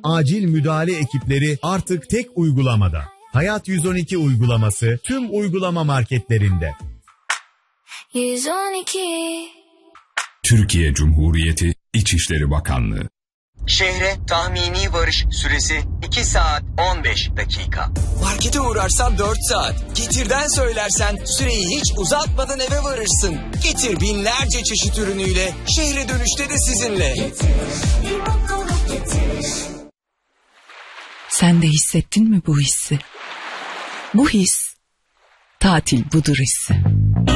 acil müdahale ekipleri artık tek uygulamada. Hayat 112 uygulaması tüm uygulama marketlerinde. 112. Türkiye Cumhuriyeti İçişleri Bakanlığı. Şehre tahmini varış süresi 2 saat 15 dakika. Markete uğrarsan 4 saat. Getir'den söylersen süreyi hiç uzatmadan eve varırsın. Getir binlerce çeşit ürünüyle şehre dönüşte de sizinle. Getir, bir mutluluk getir. Sen de hissettin mi bu hissi? Bu his, tatil budur hissi.